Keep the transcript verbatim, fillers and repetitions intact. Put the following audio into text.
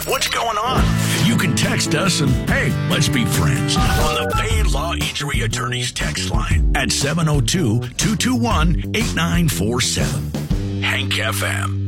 What's going on? You can text us and, hey, let's be friends on the Bay Law Injury Attorneys text line at seven oh two, two two one, eight nine four seven. Hank F M.